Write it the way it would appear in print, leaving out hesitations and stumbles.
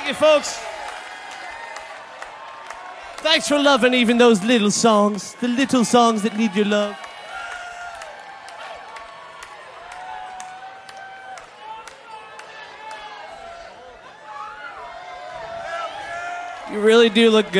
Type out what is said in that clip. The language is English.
Thank you, folks. Thanks for loving even those little songs, the little songs that need your love. You really do look good.